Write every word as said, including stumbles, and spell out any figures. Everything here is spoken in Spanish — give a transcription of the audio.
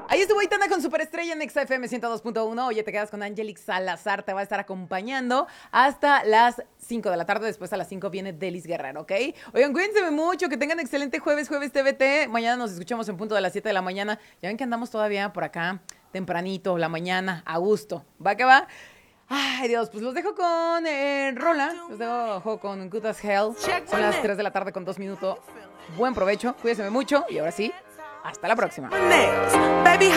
Ahí estuvo Aitana con Superestrella en Exa F M ciento dos punto uno. Oye, te quedas con Angelic Salazar, te va a estar acompañando hasta las cinco de la tarde. Después a las cinco viene Delis Guerrero, ¿ok? Oigan, cuídense mucho, que tengan excelente jueves, jueves T V T. Mañana nos escuchamos en punto de las siete de la mañana. Ya ven que andamos todavía por acá, tempranito, la mañana, a gusto. ¿Va que va? Ay, Dios, pues los dejo con eh, Rola. Los dejo con Good as Hell. Son las tres de la tarde con dos minutos. Buen provecho, cuídense mucho y ahora sí, hasta la próxima. Baby,